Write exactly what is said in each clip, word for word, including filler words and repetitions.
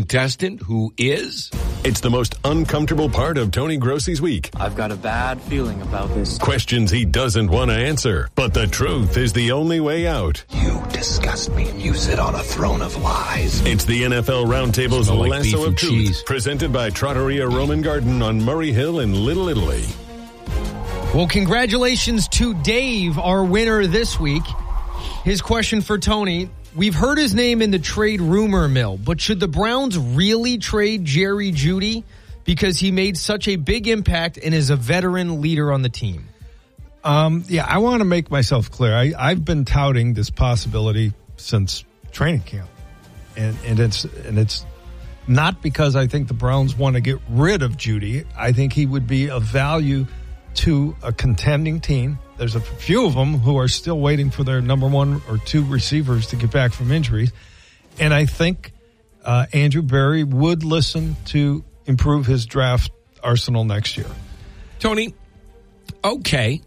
contestant who is... It's the most uncomfortable part of Tony Grossi's week. I've got a bad feeling about this. Questions he doesn't want to answer, but the truth is the only way out. You disgust me. You sit on a throne of lies. It's the N F L Roundtable's Smell like Lasso beef of and Truth, cheese. presented by Trattoria Roman Garden on Murray Hill in Little Italy. Well, congratulations to Dave, our winner this week. His question for Tony: we've heard his name in the trade rumor mill, but should the Browns really trade Jerry Jeudy because he made such a big impact and is a veteran leader on the team? Um, yeah, I want to make myself clear. I, I've been touting this possibility since training camp, and, and it's and it's not because I think the Browns want to get rid of Jeudy. I think he would be of value to a contending team. There's a few of them who are still waiting for their number one or two receivers to get back from injuries. And I think uh, Andrew Berry would listen to improve his draft arsenal next year. Tony, okay.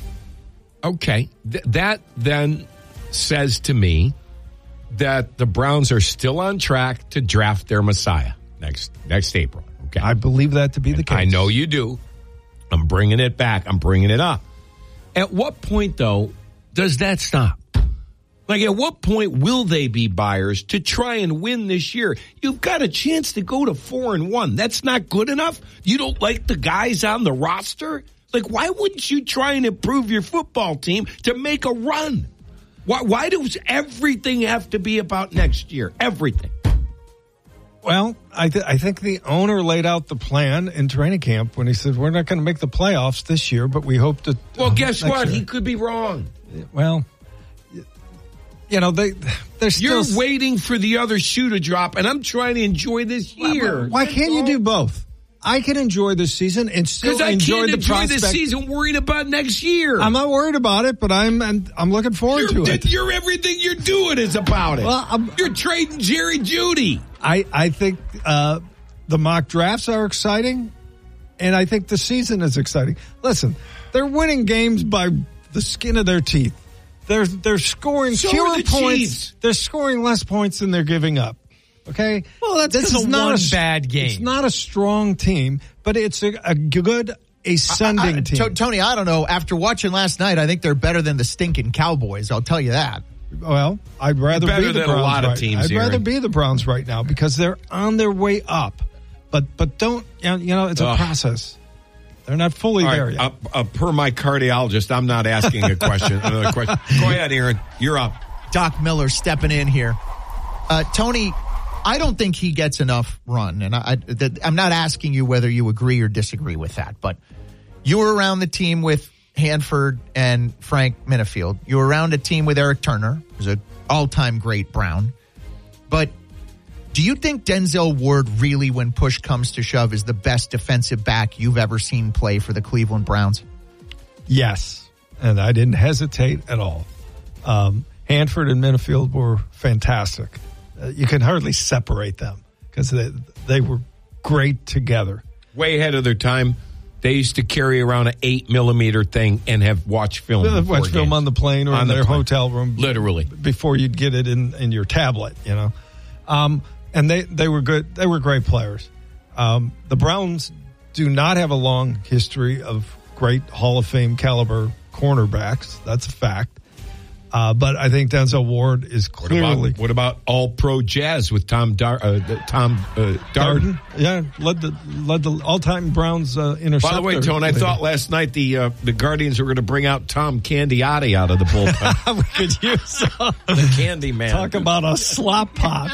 Okay. Th- that then says to me that the Browns are still on track to draft their Messiah next next April. Okay. I believe that to be the case. I know you do. I'm bringing it back. I'm bringing it up. At what point, though, does that stop? Like, at what point will they be buyers to try and win this year? You've got a chance to go to four and one. That's not good enough? You don't like the guys on the roster? Like, why wouldn't you try and improve your football team to make a run? Why, why does everything have to be about next year? Everything. Well, I, th- I think the owner laid out the plan in training camp when he said, we're not going to make the playoffs this year, but we hope to. Well, guess what? Year. He could be wrong. Well, you know, they, they're still. You're waiting for the other shoe to drop, and I'm trying to enjoy this year. Why, why can't you do both? I can enjoy this season and still Because I enjoy can't the enjoy prospect. this season worrying about next year. I'm not worried about it, but I'm I'm, I'm looking forward you're, to it. You're everything you're doing is about it. Well, I'm, you're trading Jerry Jeudy. I, I think uh, the mock drafts are exciting, and I think the season is exciting. Listen, they're winning games by the skin of their teeth. They're they're scoring So fewer are the points. Chiefs. They're scoring less points than they're giving up. Okay? Well, that's this because is of not one a bad game. It's not a strong team, but it's a, a good ascending I, I, team. T- Tony, I don't know. After watching last night, I think they're better than the stinking Cowboys. I'll tell you that. Well, I'd rather Better be the than a Browns lot of right. teams, I'd Aaron. rather be the Browns right now because they're on their way up. But but don't you know? It's a Ugh. process. They're not fully All there right, yet. uh, uh, per my cardiologist, I'm not asking a question. Another question. Go ahead, Aaron. You're up. Doc Miller stepping in here. Uh, Tony, I don't think he gets enough run, and I, I, that, I'm not asking you whether you agree or disagree with that, but you were around the team with Hanford and Frank Minifield. You were around a team with Eric Turner, who's an all-time great Brown. But do you think Denzel Ward really, when push comes to shove, is the best defensive back you've ever seen play for the Cleveland Browns? Yes, and I didn't hesitate at all. Um, Hanford and Minifield were fantastic. Uh, you can hardly separate them because they, they were great together. Way ahead of their time. They used to carry around an eight millimeter thing and have watched film. Uh, before watch film games. on the plane or On in the their plane. hotel room. Literally. Before you'd get it in, in your tablet, you know. Um, and they, they were good. They were great players. Um, the Browns do not have a long history of great Hall of Fame caliber cornerbacks. That's a fact. Uh, but I think Denzel Ward is clearly. What about, what about all pro jazz with Tom Dar, uh, Tom uh, Darden? Darden, yeah, led the led the all time Browns uh, interceptor. By the way, Tony, I thought last night the uh, the Guardians were going to bring out Tom Candiotti out of the bullpen. we could use uh, the Candy Man. Talk about a slop pot.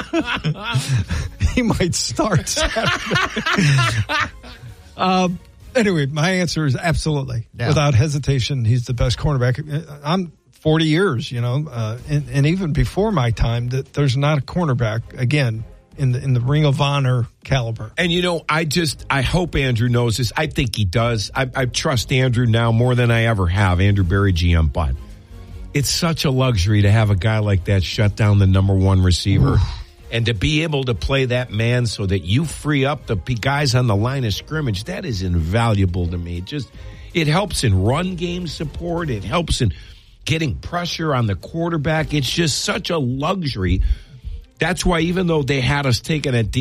He might start Saturday. um, anyway, my answer is absolutely, yeah. without hesitation, he's the best cornerback. I'm forty years, you know, uh, and, and even before my time, that there's not a cornerback again in the in the Ring of Honor caliber. And you know, I just I hope Andrew knows this. I think he does. I, I trust Andrew now more than I ever have. Andrew Berry, G M, but it's such a luxury to have a guy like that shut down the number one receiver. Oof. And to be able to play that man so that you free up the guys on the line of scrimmage, that is invaluable to me. It just it helps in run game support. It helps in getting pressure on the quarterback. It's just such a luxury. That's why even though they had us taking a deep